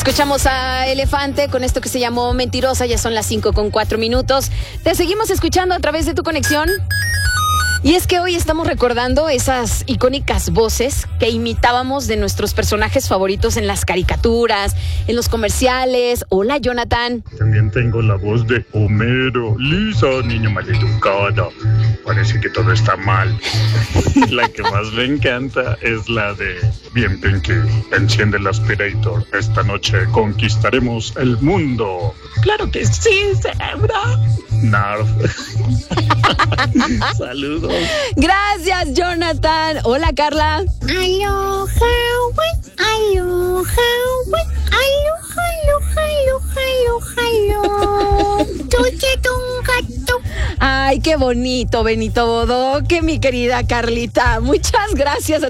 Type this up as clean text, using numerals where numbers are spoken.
Escuchamos a Elefante con esto que se llamó Mentirosa, ya son las 5:04. Te seguimos escuchando a través de tu conexión. Y es que hoy estamos recordando esas icónicas voces que imitábamos de nuestros personajes favoritos en las caricaturas, en los comerciales. Hola, Jonathan. También tengo la voz de Homero. Lisa, niña maleducada. Parece que todo está mal. La que más me encanta es la de Bien Pinky. Enciende el aspirator. Esta noche conquistaremos el mundo. ¡Claro que sí, cerebro! Narf. Saludos. Gracias, Jonathan. Hola, Carla. Aloha, aloha, aloha, aloha, aloha. Un gato. Ay, qué bonito, Benito Bodoque, mi querida Carlita. Muchas gracias a